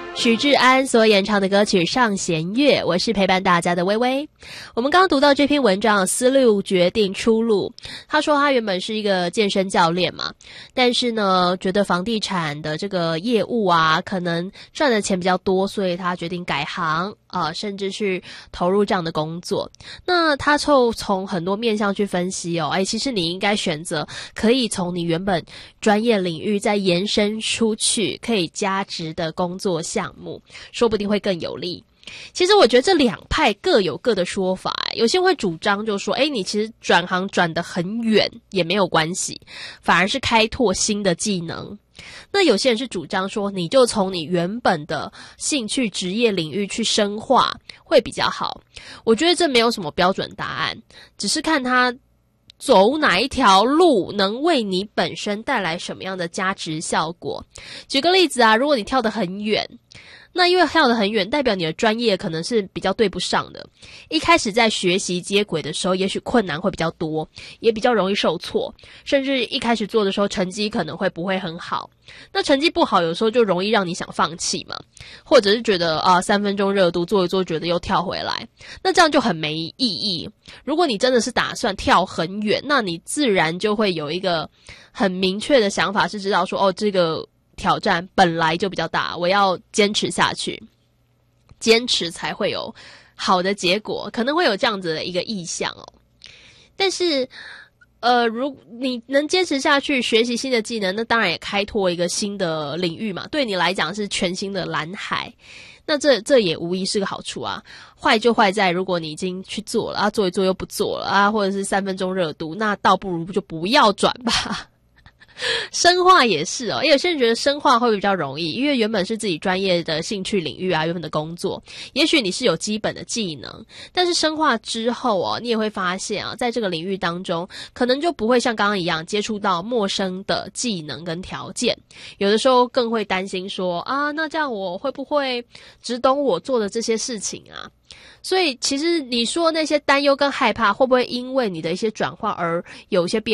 许志安所演唱的歌曲《上弦月》，我是陪伴大家的微微。我们刚刚读到这篇文章，思路决定出路。他说他原本是一个健身教练嘛，但是呢，觉得房地产的这个业务啊，可能赚的钱比较多，所以他决定改行甚至去投入这样的工作。那他就从很多面向去分析其实你应该选择可以从你原本专业领域再延伸出去，可以加值的工作项目，说不定会更有利。其实我觉得这两派各有各的说法，有些人会主张就说你其实转行转得很远也没有关系，反而是开拓新的技能。那有些人是主张说你就从你原本的兴趣职业领域去深化会比较好。我觉得这没有什么标准答案，只是看他走哪一条路能为你本身带来什么样的加值效果。举个例子如果你跳得很远，那因为跳得很远代表你的专业可能是比较对不上的，一开始在学习接轨的时候也许困难会比较多，也比较容易受挫，甚至一开始做的时候成绩可能不会很好。那成绩不好有时候就容易让你想放弃嘛，或者是觉得3分钟热度做一做觉得又跳回来，那这样就很没意义。如果你真的是打算跳很远，那你自然就会有一个很明确的想法，是知道说这个挑战本来就比较大，我要坚持下去，坚持才会有好的结果，可能会有这样子的一个意向但是如你能坚持下去学习新的技能，那当然也开拓一个新的领域嘛，对你来讲是全新的蓝海，那这也无疑是个好处啊。坏就坏在如果你已经去做了做一做又不做了或者是3分钟热度，那倒不如就不要转吧。深化也是有些人觉得深化会比较容易，因为原本是自己专业的兴趣领域原本的工作，也许你是有基本的技能，但是深化之后你也会发现在这个领域当中可能就不会像刚刚一样接触到陌生的技能跟条件，有的时候更会担心说那这样我会不会只懂我做的这些事情所以其实你说那些担忧跟害怕会不会因为你的一些转换而有一些变